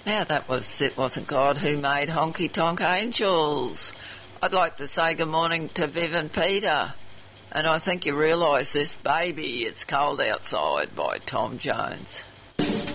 Now it wasn't God who made Honky Tonk Angels. I'd like to say good morning to Viv and Peter. And I think you realise this, Baby, It's Cold Outside by Tom Jones.